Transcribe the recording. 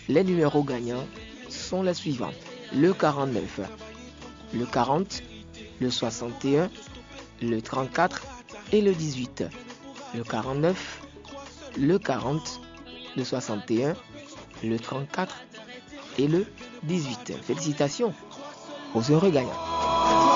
Les numéros gagnants sont les suivants. Le 49, le 40, le 61, le 34 et le 18. Le 49, le 40, le 61, le 34 et le 18. Félicitations aux heureux gagnants.